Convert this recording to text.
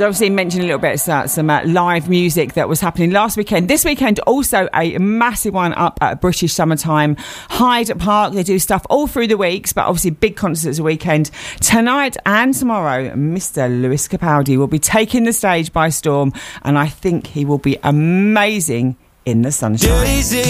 So obviously mentioned a little bit of some live music that was happening last weekend. This weekend also a massive one up at British Summertime Hyde Park. They do stuff all through the weeks, but obviously big concerts a weekend. Tonight and tomorrow, Mr. Lewis Capaldi will be taking the stage by storm, and I think he will be amazing in the sunshine.